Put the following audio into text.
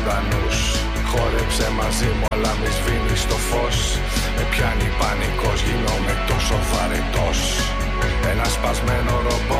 ζωντανούς. Χόρεψε μαζί μου αλλά μη σβήνεις το φως. Με πιάνει πανικός, γίνομαι τόσο βαρετός. Ένα σπασμένο ρομπό